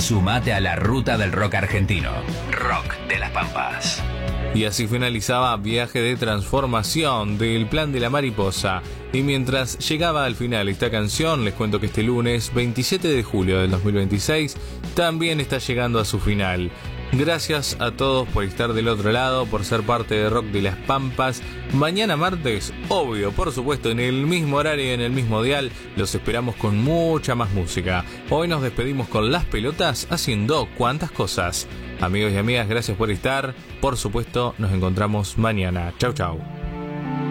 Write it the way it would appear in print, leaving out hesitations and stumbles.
Sumate a la ruta del rock argentino. Rock de las Pampas. Y así finalizaba Viaje de Transformación del Plan de la Mariposa. Y mientras llegaba al final esta canción, les cuento que este lunes 27 de julio del 2026 también está llegando a su final. Gracias a todos por estar del otro lado, por ser parte de Rock de las Pampas. Mañana martes, obvio, por supuesto, en el mismo horario y en el mismo dial, los esperamos con mucha más música. Hoy nos despedimos con Las Pelotas haciendo cuantas cosas. Amigos y amigas, gracias por estar. Por supuesto, nos encontramos mañana. Chau, chau.